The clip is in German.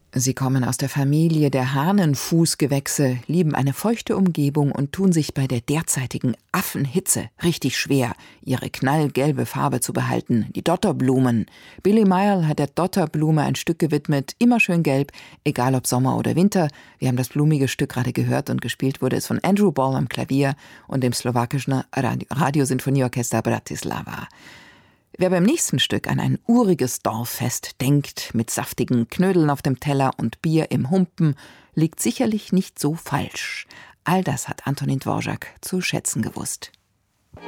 Sie kommen aus der Familie der Hahnenfußgewächse, lieben eine feuchte Umgebung und tun sich bei der derzeitigen Affenhitze richtig schwer, ihre knallgelbe Farbe zu behalten, die Dotterblumen. Billy Mayall hat der Dotterblume ein Stück gewidmet, immer schön gelb, egal ob Sommer oder Winter. Wir haben das blumige Stück gerade gehört und gespielt wurde es von Andrew Ball am Klavier und dem slowakischen Radiosinfonieorchester Bratislava. Wer beim nächsten Stück an ein uriges Dorffest denkt, mit saftigen Knödeln auf dem Teller und Bier im Humpen, liegt sicherlich nicht so falsch. All das hat Antonín Dvořák zu schätzen gewusst.